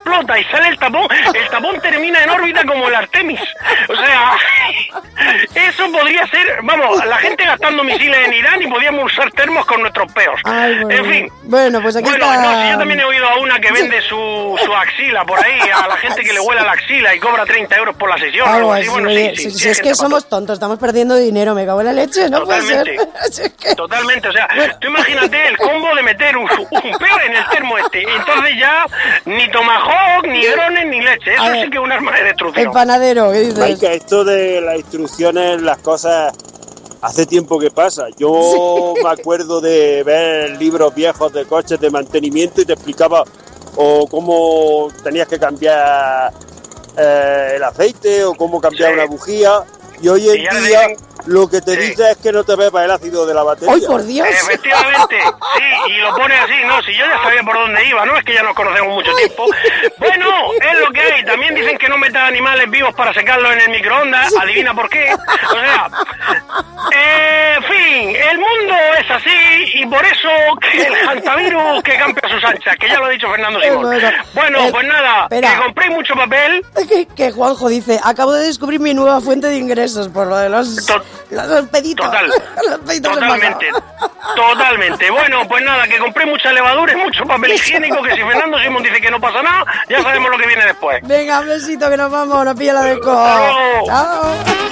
explota y sale el tapón termina en órbita como el Artemis. O sea, eso podría ser, vamos, la gente gastando misiles en Irán y podíamos usar termos con nuestros peos. Ay, bueno, en fin. Bueno, pues aquí está... No, si yo también he oído a una que vende su axila por ahí, a la gente que le huela la axila y cobra 30 euros por la sesión. Algo así. Bueno, sí, si es que somos tontos, estamos perdiendo dinero, me cago en la leche, no totalmente, puede ser. Totalmente, o sea, tú imagínate el combo de meter un peo en el termo entonces ya ni tomahawk, ni drones, ni leche, eso sí que es un arma de destrucción. El panadero, ¿qué dices? Maika, esto de las instrucciones, las cosas, hace tiempo que pasa. Yo me acuerdo de ver libros viejos de coches de mantenimiento y te explicaba cómo tenías que cambiar el aceite o cómo cambiar una bujía. Y hoy en día lo que te dice es que no te beba el ácido de la batería. ¡Ay, por Dios! Efectivamente, sí, y lo pone así, ¿no? Si yo ya sabía por dónde iba, ¿no? Es que ya nos conocemos mucho tiempo. Bueno, es lo que hay. También dicen que no metas animales vivos para secarlos en el microondas. Adivina por qué. O sea, en fin, el mundo es así y por eso que el hantavirus que campe a sus anchas, que ya lo ha dicho Fernando Simón. Bueno, pues nada, espera. que compréis mucho papel. Que Juanjo dice, acabo de descubrir mi nueva fuente de ingresos por lo de los peditos. Los peditos Totalmente. Bueno, pues nada, que compréis mucha levadura y mucho papel higiénico, que si Fernando Simón dice que no pasa nada, ya sabemos lo que viene después. Venga, un besito que nos vamos, nos pilla la del cojo. Hasta luego. Chao.